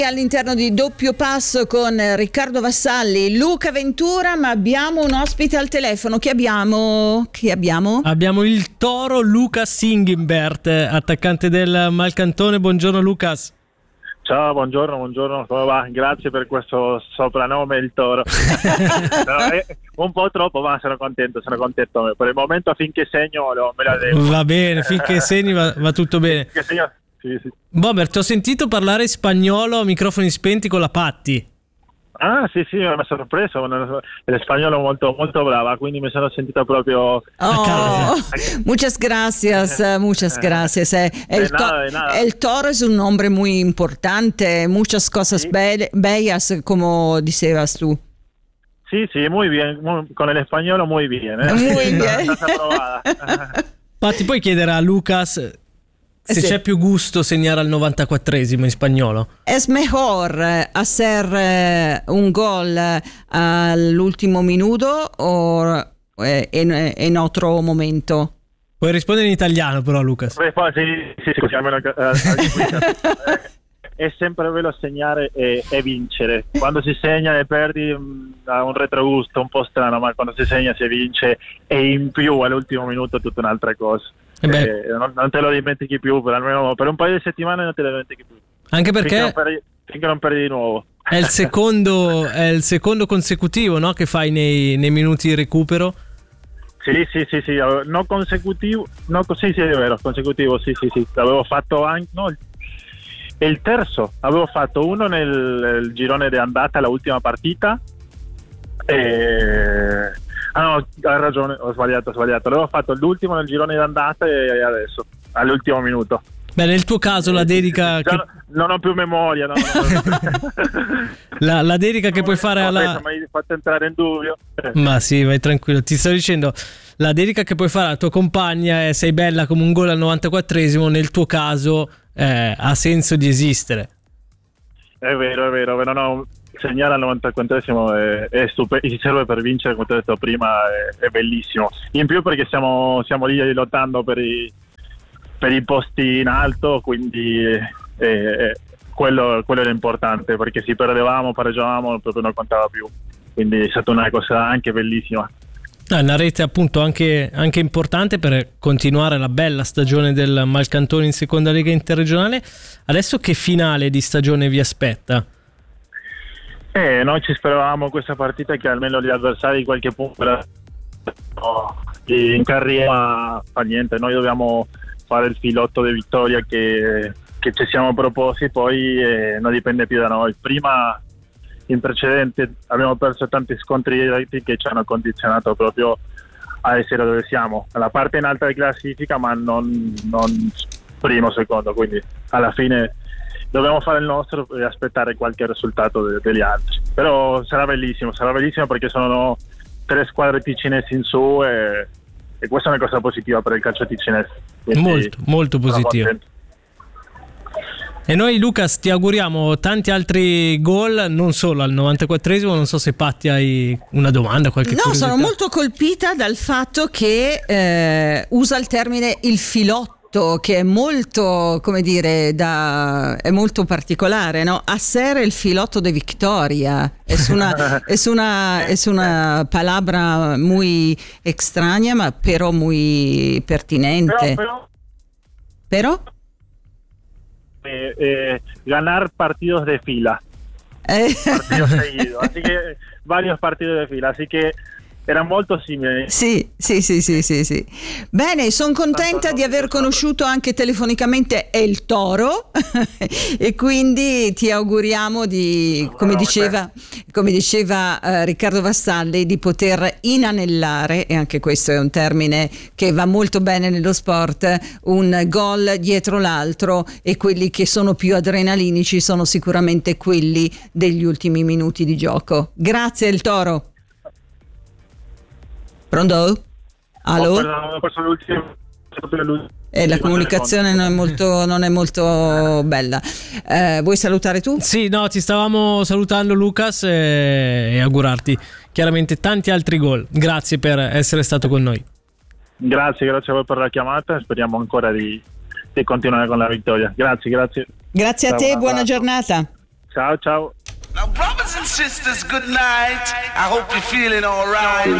All'interno di Doppio Passo con Riccardo Vassalli, Luca Ventura, ma abbiamo un ospite al telefono. Chi abbiamo? Abbiamo il toro Lucas Singimbert, attaccante del Malcantone. Buongiorno Lucas. Ciao, buongiorno, come va? Grazie per questo soprannome, il toro. No, un po' troppo, ma sono contento. Per il momento finché segno me la devo. Va bene, finché segni va tutto bene. Finché segno, sì. Bomber, ti ho sentito parlare spagnolo a microfoni spenti con la Patti. Ah, sì, mi ha sorpreso. L'espagnolo molto, molto brava, quindi mi sono sentito proprio a casa. Muchas gracias. El toro es un nombre muy importante, muchas cosas bellas, como decías tú. Sí, muy bien, con el español muy bien. Muy bien. Estás aprobada. Patti, puoi chiedere a Lucas se c'è più gusto segnare al 94esimo in spagnolo? Es mejor hacer un gol all'ultimo minuto o en otro momento? Puoi rispondere in italiano però, Lucas. Sì, è sempre bello segnare e vincere. Quando si segna e perdi ha un retrogusto un po' strano, ma quando si segna si vince e in più all'ultimo minuto è tutta un'altra cosa. Non te lo dimentichi più, per almeno per un paio di settimane non te lo dimentichi più. Anche perché finché non perdi di nuovo. È il secondo consecutivo, no? Che fai nei minuti di recupero. Sì, no consecutivo, sì, è vero, consecutivo, sì. L'avevo fatto anche, no, il terzo, avevo fatto uno nel girone di andata, la ultima partita. No, hai ragione, ho sbagliato. L'avevo fatto l'ultimo nel girone d'andata e adesso, all'ultimo minuto. Beh, nel tuo caso la dedica... Non ho più memoria. No. La dedica che puoi fare alla... Mi hai fatto entrare in dubbio. Ma sì, vai tranquillo. Ti sto dicendo, la dedica che puoi fare alla tua compagna è: sei bella come un gol al 94esimo, nel tuo caso ha senso di esistere. È vero, no. Segnare al 94esimo è stupendo, si serve per vincere, come ti ho detto prima, è bellissimo. In più perché siamo lì lottando per i posti in alto, quindi quello era importante, perché se perdevamo, pareggiavamo, proprio non contava più. Quindi è stata una cosa anche bellissima. Una rete appunto anche importante per continuare la bella stagione del Malcantone in seconda lega interregionale. Adesso che finale di stagione vi aspetta? Noi ci speravamo questa partita che almeno gli avversari qualche punto in carriera fa niente, noi dobbiamo fare il filotto di vittoria che ci siamo proposti, poi non dipende più da noi. Prima in precedente abbiamo perso tanti scontri diretti che ci hanno condizionato proprio a essere dove siamo, alla parte in alta di classifica, ma non primo, secondo, quindi alla fine dobbiamo fare il nostro e aspettare qualche risultato degli altri. Però sarà bellissimo perché sono 3 squadre ticinesi in su e questa è una cosa positiva per il calcio ticinese. Quindi molto positiva. E noi, Lucas, ti auguriamo tanti altri gol, non solo al 94esimo. Non so se Patti hai una domanda, qualche curiosità. Sono molto colpita dal fatto che usa il termine il filotto, che è molto, come dire, è molto particolare, no? Hacer el filotto de victoria es una palabra muy extraña, ma però muy pertinente. Pero ganar partidos de fila, partidos seguidos, así que varios partidos de fila, así que era molto simile. Sì. Bene, sono contenta di aver conosciuto anche telefonicamente El Toro e quindi ti auguriamo di, come diceva Riccardo Vassalli, di poter inanellare, e anche questo è un termine che va molto bene nello sport, un gol dietro l'altro, e quelli che sono più adrenalinici sono sicuramente quelli degli ultimi minuti di gioco. Grazie El Toro. Pronto? Allo? La comunicazione non è molto bella. Vuoi salutare tu? Sì, no, ti stavamo salutando, Lucas, e augurarti chiaramente tanti altri gol. Grazie per essere stato con noi. Grazie a voi per la chiamata, speriamo ancora di continuare con la vittoria. Grazie. Grazie a te, buona giornata. Ciao ciao. Now, brothers and sisters, good night. I hope you're feeling all right.